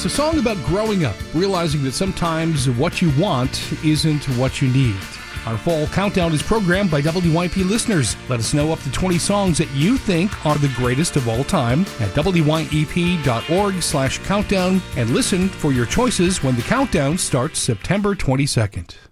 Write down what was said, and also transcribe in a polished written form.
It's a song about growing up, realizing that sometimes what you want isn't what you need. Our fall countdown is programmed by WYP listeners. Let us know up to 20 songs that you think are the greatest of all time at WYEP.org/countdown and listen for your choices when the countdown starts September 22nd.